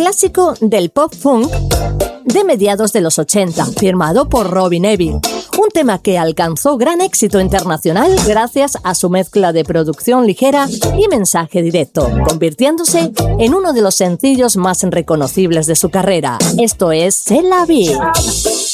clásico del pop funk de mediados de los 80, firmado por Robbie Nevil. Un tema que alcanzó gran éxito internacional gracias a su mezcla de producción ligera y mensaje directo, convirtiéndose en uno de los sencillos más reconocibles de su carrera. Esto es C'est la vie.